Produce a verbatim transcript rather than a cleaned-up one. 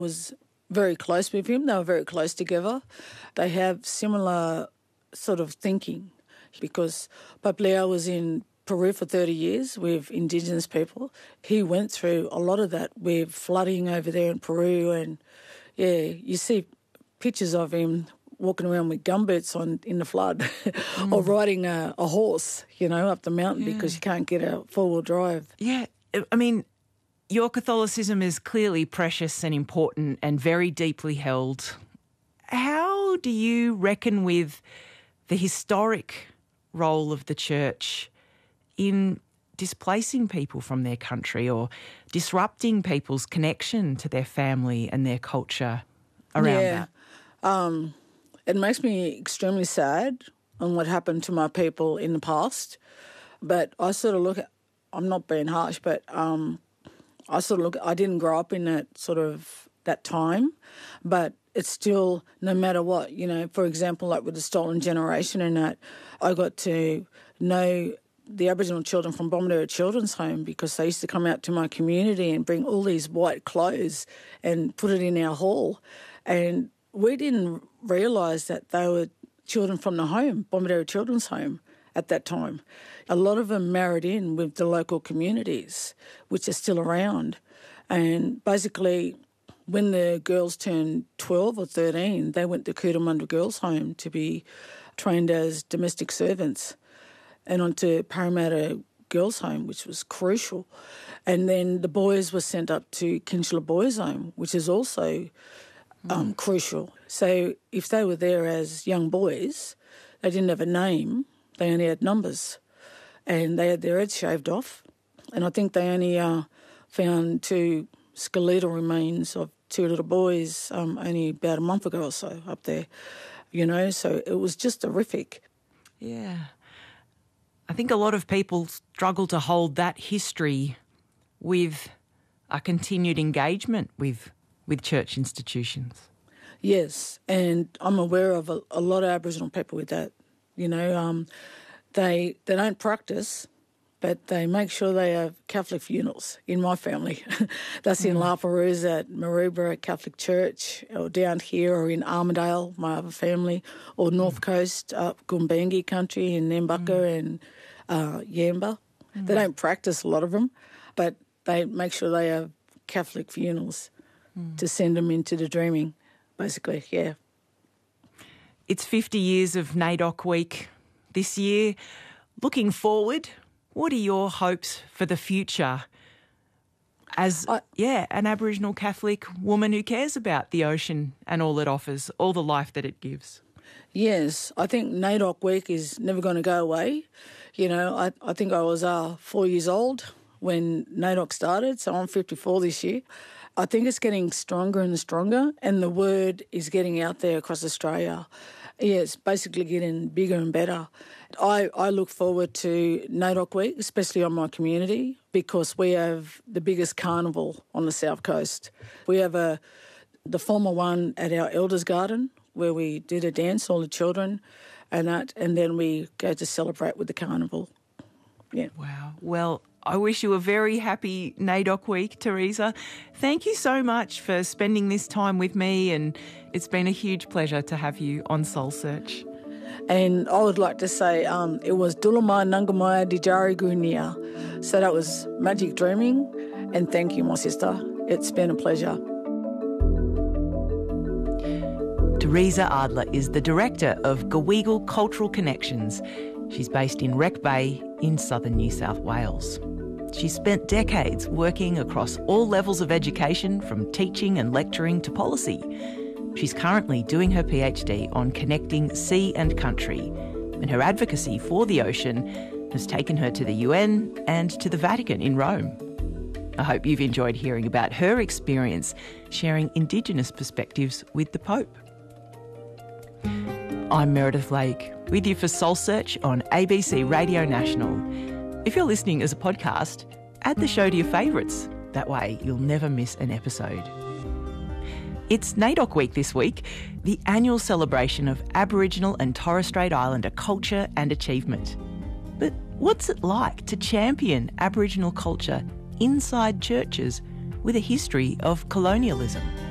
was very close with him. They were very close together. They have similar sort of thinking because Pope Leo was in Peru for thirty years with Indigenous people. He went through a lot of that with flooding over there in Peru, and yeah, you see pictures of him walking around with gumboots on in the flood mm. or riding a, a horse, you know, up the mountain yeah. because you can't get a four-wheel drive. Yeah, I mean, your Catholicism is clearly precious and important and very deeply held. How do you reckon with the historic role of the Church in displacing people from their country or disrupting people's connection to their family and their culture around yeah. that? Um, it makes me extremely sad on what happened to my people in the past. But I sort of look at, I'm not being harsh, but um, I sort of look, I didn't grow up in that sort of, that time, but it's still, no matter what, you know, for example, like with the Stolen Generation and that, I got to know the Aboriginal children from Bomaderra Children's Home because they used to come out to my community and bring all these white clothes and put it in our hall. And we didn't realise that they were children from the home, Bomaderra Children's Home, at that time. A lot of them married in with the local communities, which are still around. And basically, when the girls turned twelve or thirteen, they went to Cootamundra Girls' Home to be trained as domestic servants and onto Parramatta Girls' Home, which was crucial. And then the boys were sent up to Kinchela Boys' Home, which is also um, mm. crucial. So if they were there as young boys, they didn't have a name, they only had numbers. And they had their heads shaved off. And I think they only uh, found two skeletal remains of two little boys um, only about a month ago or so up there, you know, so it was just horrific. Yeah. I think a lot of people struggle to hold that history with a continued engagement with with church institutions. Yes, and I'm aware of a, a lot of Aboriginal people with that. You know, um, they they don't practice, but they make sure they have Catholic funerals in my family. That's in mm. La Perouse at Maroubra Catholic Church, or down here, or in Armidale, my other family, or North mm. Coast, up Gumbaynggirr country in Nambucca mm. and uh, Yamba. Mm. They don't practice, a lot of them, but they make sure they have Catholic funerals mm. to send them into the dreaming, basically, yeah. It's fifty years of NAIDOC Week this year. Looking forward, what are your hopes for the future as, I, yeah, an Aboriginal Catholic woman who cares about the ocean and all it offers, all the life that it gives? Yes, I think NAIDOC Week is never going to go away. You know, I, I think I was uh, four years old when NAIDOC started, so I'm fifty-four this year. I think it's getting stronger and stronger, and the word is getting out there across Australia. Yeah, it's basically getting bigger and better. I, I look forward to NAIDOC Week, especially on my community, because we have the biggest carnival on the South Coast. We have a the former one at our Elders Garden, where we did a dance, all the children, and that, and then we go to celebrate with the carnival. Yeah. Wow. Well, I wish you a very happy NAIDOC Week, Teresa. Thank you so much for spending this time with me, and it's been a huge pleasure to have you on Soul Search. And I would like to say um, it was Dulamai Nangamaya Dijari Gunia. So that was Magic Dreaming, and thank you, my sister. It's been a pleasure. Teresa Adler is the director of Gaweagal Cultural Connections. She's based in Wreck Bay in southern New South Wales. She's spent decades working across all levels of education, from teaching and lecturing to policy. She's currently doing her PhD on connecting sea and country, and her advocacy for the ocean has taken her to the U N and to the Vatican in Rome. I hope you've enjoyed hearing about her experience sharing Indigenous perspectives with the Pope. I'm Meredith Lake, with you for Soul Search on A B C Radio National. If you're listening as a podcast, add the show to your favourites. That way you'll never miss an episode. It's NAIDOC Week this week, the annual celebration of Aboriginal and Torres Strait Islander culture and achievement. But what's it like to champion Aboriginal culture inside churches with a history of colonialism?